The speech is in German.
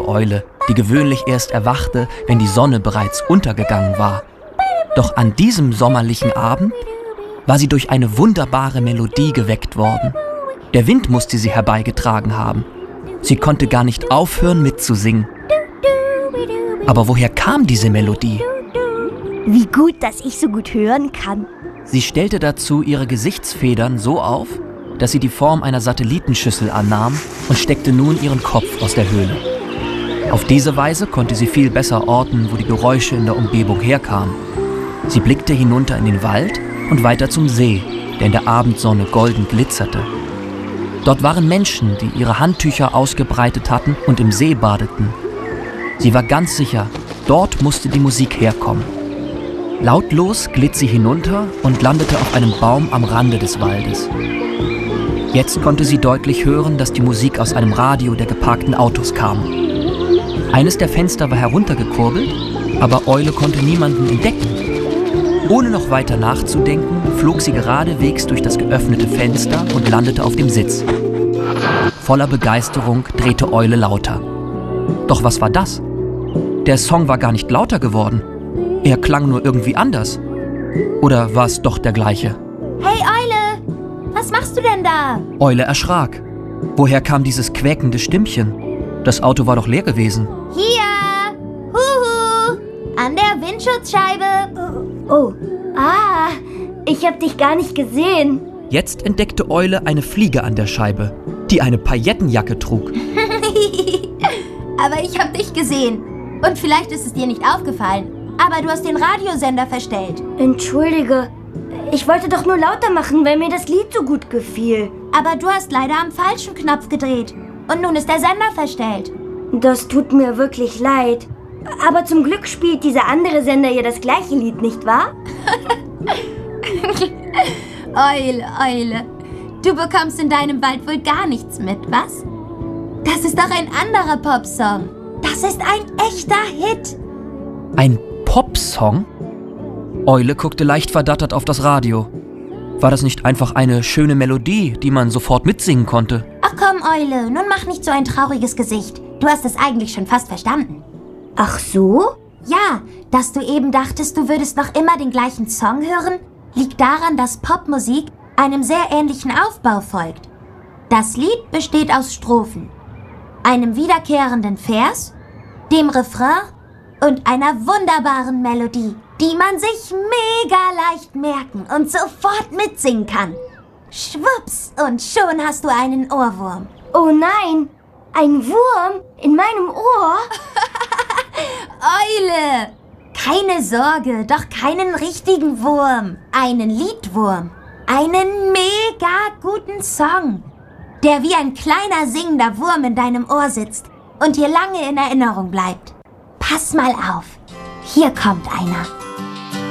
andere Eule, die gewöhnlich erst erwachte, wenn die Sonne bereits untergegangen war. Doch an diesem sommerlichen Abend war sie durch eine wunderbare Melodie geweckt worden. Der Wind musste sie herbeigetragen haben. Sie konnte gar nicht aufhören mitzusingen. Aber woher kam diese Melodie? Wie gut, dass ich so gut hören kann. Sie stellte dazu ihre Gesichtsfedern so auf, dass sie die Form einer Satellitenschüssel annahm und steckte nun ihren Kopf aus der Höhle. Auf diese Weise konnte sie viel besser orten, wo die Geräusche in der Umgebung herkamen. Sie blickte hinunter in den Wald und weiter zum See, der in der Abendsonne golden glitzerte. Dort waren Menschen, die ihre Handtücher ausgebreitet hatten und im See badeten. Sie war ganz sicher, dort musste die Musik herkommen. Lautlos glitt sie hinunter und landete auf einem Baum am Rande des Waldes. Jetzt konnte sie deutlich hören, dass die Musik aus einem Radio der geparkten Autos kam. Eines der Fenster war heruntergekurbelt, aber Eule konnte niemanden entdecken. Ohne noch weiter nachzudenken, flog sie geradewegs durch das geöffnete Fenster und landete auf dem Sitz. Voller Begeisterung drehte Eule lauter. Doch was war das? Der Song war gar nicht lauter geworden. Er klang nur irgendwie anders. Oder war es doch der gleiche? Hey Eule, was machst du denn da? Eule erschrak. Woher kam dieses quäkende Stimmchen? Das Auto war doch leer gewesen. Hier! Huhu! An der Windschutzscheibe! Oh, ich hab dich gar nicht gesehen. Jetzt entdeckte Eule eine Fliege an der Scheibe, die eine Paillettenjacke trug. Aber ich hab dich gesehen. Und vielleicht ist es dir nicht aufgefallen. Aber du hast den Radiosender verstellt. Entschuldige, ich wollte doch nur lauter machen, weil mir das Lied so gut gefiel. Aber du hast leider am falschen Knopf gedreht. Und nun ist der Sender verstellt. Das tut mir wirklich leid. Aber zum Glück spielt dieser andere Sender ja das gleiche Lied, nicht wahr? Eule, Eule. Du bekommst in deinem Wald wohl gar nichts mit, was? Das ist doch ein anderer Popsong. Das ist ein echter Hit. Ein Popsong? Eule guckte leicht verdattert auf das Radio. War das nicht einfach eine schöne Melodie, die man sofort mitsingen konnte? Ach komm, Eule, nun mach nicht so ein trauriges Gesicht. Du hast es eigentlich schon fast verstanden. Ach so? Ja, dass du eben dachtest, du würdest noch immer den gleichen Song hören, liegt daran, dass Popmusik einem sehr ähnlichen Aufbau folgt. Das Lied besteht aus Strophen, einem wiederkehrenden Vers, dem Refrain und einer wunderbaren Melodie, die man sich mega leicht merken und sofort mitsingen kann. Schwupps, und schon hast du einen Ohrwurm. Oh nein, ein Wurm in meinem Ohr? Eule! Keine Sorge, doch keinen richtigen Wurm. Einen Liedwurm. Einen mega guten Song, der wie ein kleiner singender Wurm in deinem Ohr sitzt und dir lange in Erinnerung bleibt. Pass mal auf. Hier kommt einer.